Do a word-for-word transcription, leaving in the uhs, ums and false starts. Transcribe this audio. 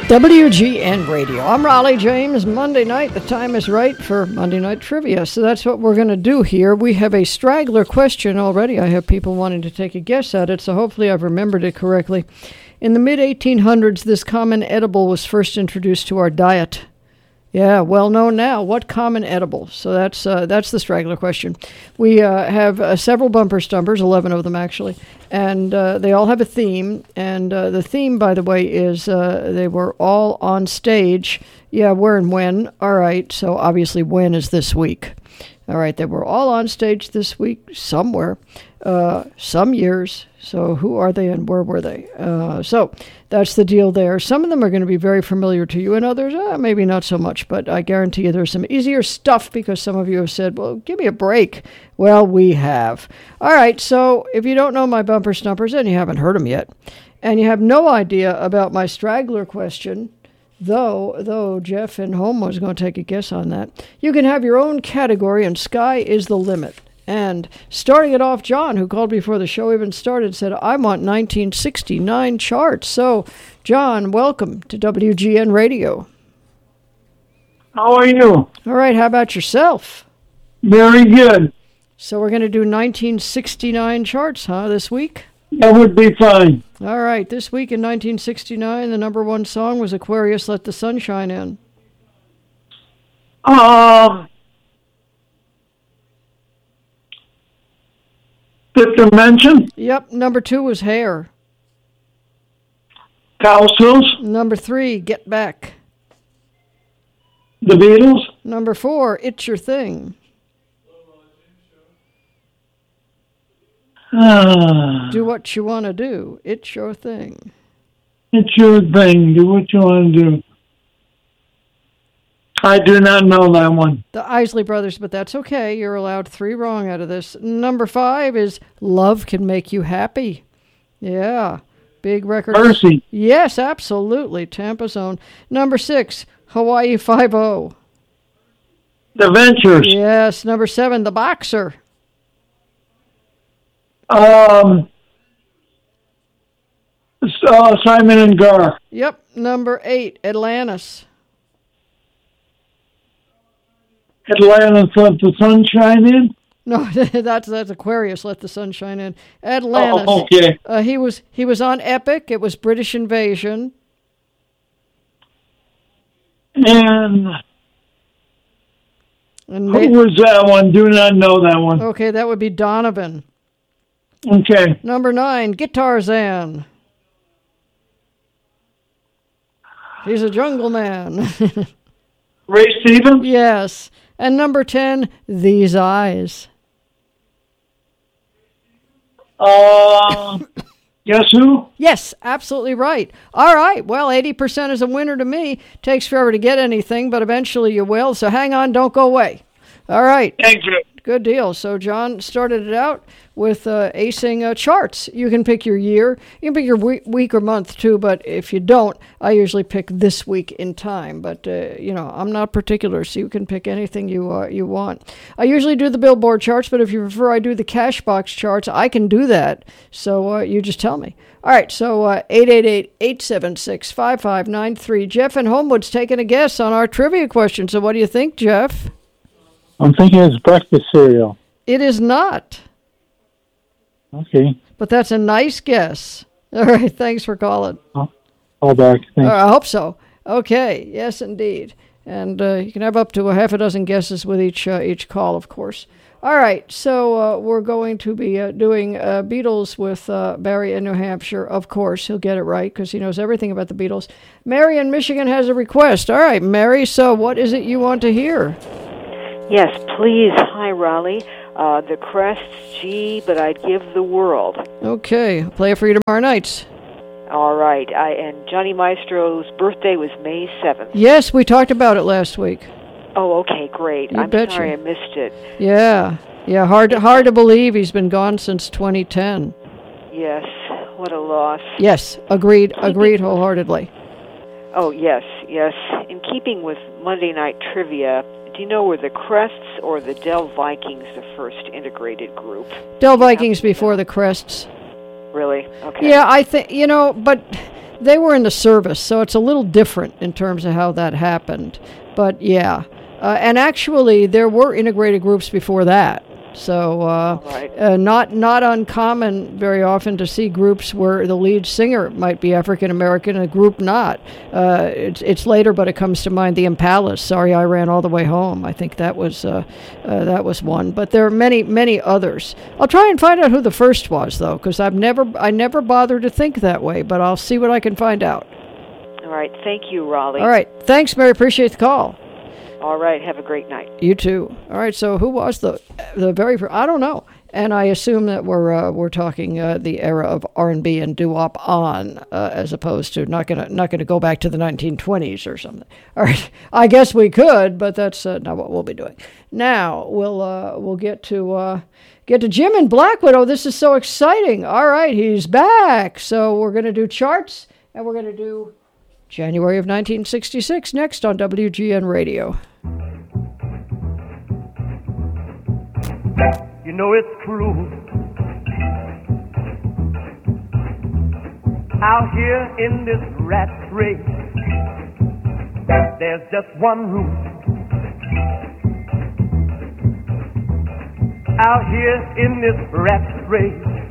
W G N Radio. I'm Raleigh James. Monday night, the time is right for Monday Night Trivia. So that's what we're going to do here. We have a straggler question already. I have people wanting to take a guess at it, so hopefully I've remembered it correctly. In the mid eighteen hundreds, this common edible was first introduced to our diet. Yeah, well known now. What common edible? So that's uh, that's the straggler question. We uh, have uh, several bumper stumpers, eleven of them actually, and uh, they all have a theme. And uh, the theme, by the way, is uh, they were all on stage. Yeah, where and when. All right, so obviously when is this week. All right, they were all on stage this week somewhere, uh, some years. So who are they and where were they? Uh, so that's the deal there. Some of them are going to be very familiar to you, and others, uh, maybe not so much. But I guarantee you there's some easier stuff because some of you have said, well, give me a break. Well, we have. All right, so if you don't know my bumper stumpers and you haven't heard them yet, and you have no idea about my straggler question, Though, though Jeff in home was going to take a guess on that, you can have your own category, and sky is the limit. And starting it off, John, who called before the show even started, said, I want nineteen sixty-nine charts. So, John, welcome to W G N Radio. How are you? All right, how about yourself? Very good. So we're going to do nineteen sixty-nine charts, huh, this week? That would be fine. All right, this week in nineteen sixty-nine, the number one song was Aquarius, Let the Sunshine In. Um, Fifth Dimension. Yep, number two was Hair. Cowsills. Number three, Get Back. The Beatles. Number four, It's Your Thing. Ah, Do what you want to do. It's your thing. it's your thing. Do what you want to do. I do not know that one. The Isley Brothers, but that's okay. You're allowed three wrong out of this. Number five is Love Can Make You Happy. Yeah. Big record. Mercy. Yes, absolutely. Tampa's own. Number six, Hawaii Five-O. The Ventures. Yes. Number seven, The Boxer. Um, uh, Simon and Gar. Yep. Number eight, Atlantis. Atlantis, Let the Sunshine In. No, that's that's Aquarius. Let the Sunshine In. Atlantis. Oh, okay. Uh, he was he was on Epic. It was British Invasion. And And who ma- was that one? Do not know that one. okay, that would be Donovan. Okay. Number nine, Guitarzan. He's a jungle man. Ray Stevens. Yes. And number ten, These Eyes. Uh, guess who? Yes, absolutely right. All right. Well, eighty percent is a winner to me. Takes forever to get anything, but eventually you will. So hang on. Don't go away. All right. Thank you. Good deal. So John started it out with uh, acing uh, charts. You can pick your year. You can pick your week, week or month, too. But if you don't, I usually pick this week in time. But, uh, you know, I'm not particular, so you can pick anything you uh, you want. I usually do the Billboard charts, but if you prefer I do the Cashbox charts, I can do that. So uh, you just tell me. All right, so uh, eight eight eight, eight seven six, five five nine three. Jeff in Homewood's taking a guess on our trivia question. So what do you think, Jeff? I'm thinking it's breakfast cereal. It is not. Okay. But that's a nice guess. All right, thanks for calling. I'll call back. Thanks. Uh, I hope so. Okay, yes, indeed. And uh, you can have up to a half a dozen guesses with each uh, each call, of course. All right, so uh, we're going to be uh, doing uh, Beatles with uh, Barry in New Hampshire. Of course, he'll get it right because he knows everything about the Beatles. Mary in Michigan has a request. All right, Mary, so what is it you want to hear? Yes, please. Hi, Raleigh. Uh, the Crests, gee, but I'd give the world. Okay, I'll play it for you tomorrow night. All right. I, and Johnny Maestro's birthday was May seventh. Yes, we talked about it last week. Oh, okay, great. You I'm betcha. sorry I missed it. Yeah, yeah, hard to, hard to believe he's been gone since twenty ten. Yes, what a loss. Yes, agreed, agreed wholeheartedly. Oh, yes, yes. In keeping with Monday Night Trivia, do you know were the Crests or the Del Vikings the first integrated group? Del Vikings before the Crests. Really? Okay. Yeah, I think, you know, but they were in the service, so it's a little different in terms of how that happened. But yeah, uh, and actually there were integrated groups before that. So uh, right. uh, not not uncommon very often to see groups where the lead singer might be African American and a group not. Uh, it's it's later, but it comes to mind the Impalas. Sorry, I Ran All the Way Home. I think that was uh, uh, that was one. But there are many many others. I'll try and find out who the first was though, because I've never I never bothered to think that way. But I'll see what I can find out. All right. Thank you, Raleigh. All right. Thanks, Mary. Appreciate the call. All right. Have a great night. You too. All right. So who was the the very first? I don't know. And I assume that we're uh, we're talking uh, the era of R and B and doo-wop on, uh, as opposed to not gonna not gonna go back to the nineteen twenties or something. All right. I guess we could, but that's uh, not what we'll be doing. Now we'll uh, we'll get to uh, get to Jim in Blackwood. Oh, this is so exciting! All right, he's back. So we're gonna do charts, and we're gonna do January of nineteen sixty-six next on W G N Radio. You know it's cruel out here in this rat race. There's just one rule out here in this rat race.